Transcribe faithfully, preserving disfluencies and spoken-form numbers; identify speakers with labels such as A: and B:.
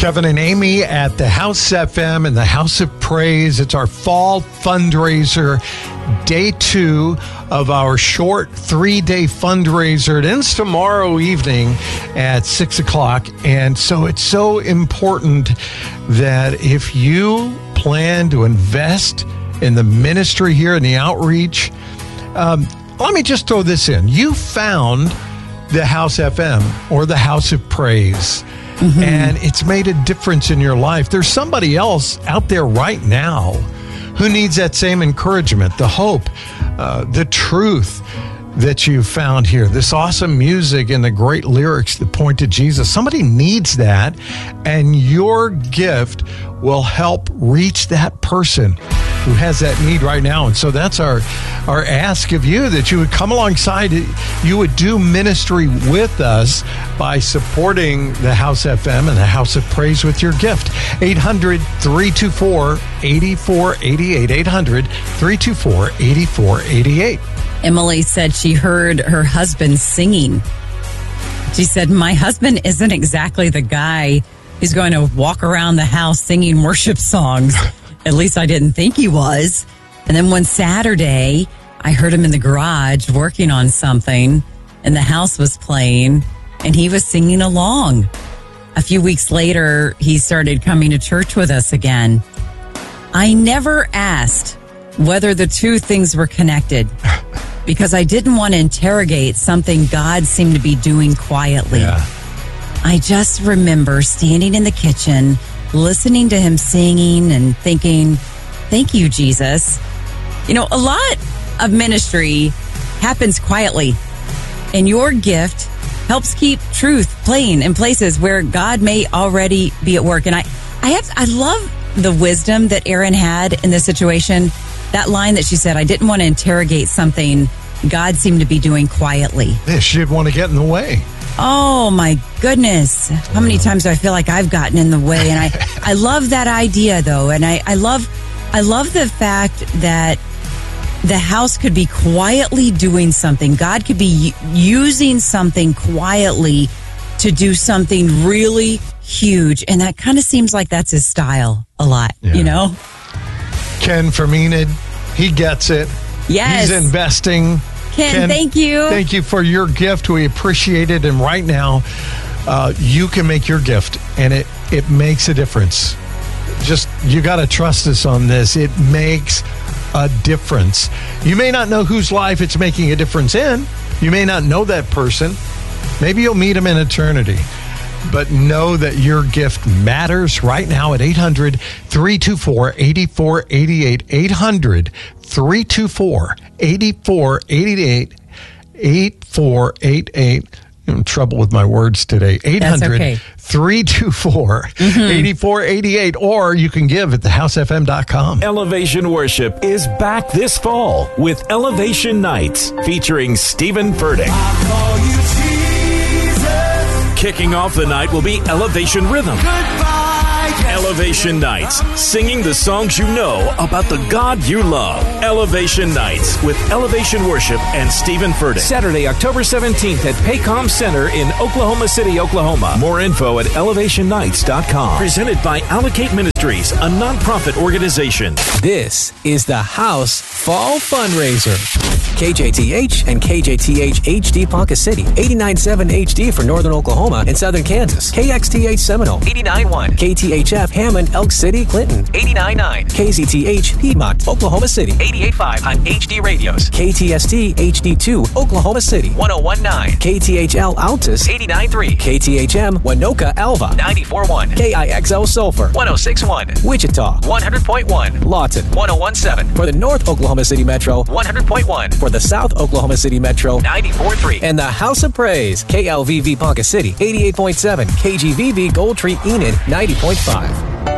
A: Kevin and Amy at the House F M and the House of Praise. It's our fall fundraiser, day two of our short three-day fundraiser. It ends tomorrow evening at six o'clock. And so it's so important that if you plan to invest in the ministry here and the outreach, um, let me just throw this in. You found the House F M or the House of Praise. Mm-hmm. And it's made a difference in your life. There's somebody else out there right now who needs that same encouragement, the hope, uh, the truth that you found here, this awesome music and the great lyrics that point to Jesus. Somebody needs that, and your gift will help reach that person who has that need right now. And so that's our our ask of you, that you would come alongside, you would do ministry with us by supporting the House F M and the House of Praise with your gift. eight hundred, three two four, eight four eight eight. eight hundred, three two four, eight four eight eight.
B: Emily said she heard her husband singing. She said, my husband isn't exactly the guy who's going to walk around the house singing worship songs. At least I didn't think he was. And then one Saturday, I heard him in the garage working on something, and the house was playing, and he was singing along. A few weeks later, he started coming to church with us again. I never asked whether the two things were connected because I didn't want to interrogate something God seemed to be doing quietly.
A: Yeah.
B: I just remember standing in the kitchen, listening to him singing and thinking, thank you, Jesus. You know, a lot of ministry happens quietly, and your gift helps keep truth playing in places where God may already be at work. And I, I have, I love the wisdom that Erin had in this situation. That line that she said, I didn't want to interrogate something God seemed to be doing quietly.
A: Yeah, she didn't want to get in the way.
B: Oh, my goodness. How many times do I feel like I've gotten in the way? And I, I love that idea, though. And I, I love I love the fact that the house could be quietly doing something. God could be using something quietly to do something really huge. And that kind of seems like that's his style a lot, yeah. You know?
A: Ken from Enid, he gets it.
B: Yes.
A: He's investing.
B: Ken, Ken, thank you.
A: Thank you for your gift. We appreciate it. And right now, uh, you can make your gift, and it, it makes a difference. Just, you got to trust us on this. It makes a difference. You may not know whose life it's making a difference in. You may not know that person. Maybe you'll meet him in eternity. But know that your gift matters right now at eight hundred, three two four, eight four eight eight. eight hundred, three two four, eight four eight eight. eight four eight eight. I'm in trouble with my words today. eight hundred, three two four, eight four eight eight. Or you can give at the house f m dot com.
C: Elevation Worship is back this fall with Elevation Nights featuring Stephen Furtick. I call you Jesus. Kicking off the night will be Elevation Rhythm. Goodbye, Elevation Nights, singing the songs you know about the God you love. Elevation Nights with Elevation Worship and Stephen Furtick. Saturday, October seventeenth at Paycom Center in Oklahoma City, Oklahoma. More info at elevation nights dot com. Presented by Allocate Ministries, a nonprofit organization.
D: This is the House Fall Fundraiser. K J T H and K J T H H D Ponca City, eighty-nine point seven H D for Northern Oklahoma and Southern Kansas. K X T H Seminole, eighty-nine point one. K T H F Hammond, Elk City, Clinton, eighty-nine point nine. K Z T H Piedmont, Oklahoma City, eighty-eight point five on H D radios. K T S T H D two, Oklahoma City, one oh one point nine. K T H L Altus, eighty-nine point three. K T H M Winoka Alva, ninety-four point one. K I X L Sulphur, one oh six point one. Wichita, one hundred point one. Lawton, one oh one point seven. For the North Oklahoma City Metro, one hundred point one. For the South Oklahoma City Metro, ninety-four point three. And the House of Praise, K L V V Ponca City, eighty-eight point seven. K G V V Gold Tree Enid, ninety point five.